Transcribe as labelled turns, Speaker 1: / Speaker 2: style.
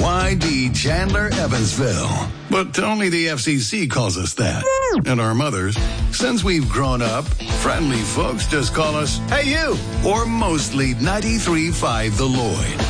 Speaker 1: YD Chandler Evansville. But only the FCC calls us that. And our mothers, since we've grown up, friendly folks just call us, "Hey you," or mostly 93.5 The Lloyd.